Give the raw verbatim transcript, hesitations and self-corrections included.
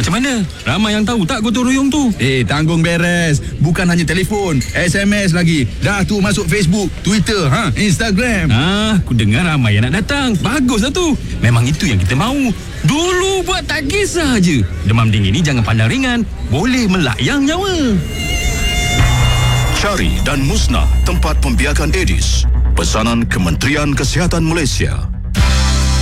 Macam mana? Ramai yang tahu tak gotong royong tu? Eh, tanggung beres. Bukan hanya telefon, S M S lagi. Dah tu masuk Facebook, Twitter, ha, Instagram. Ah, aku dengar ramai yang nak datang. Baguslah tu. Memang itu yang kita mahu. Dulu buat tak kisah je. Demam dingin ni jangan pandang ringan. Boleh melayang nyawa. Cari dan musnah tempat pembiakan Aedes. Pesanan Kementerian Kesihatan Malaysia.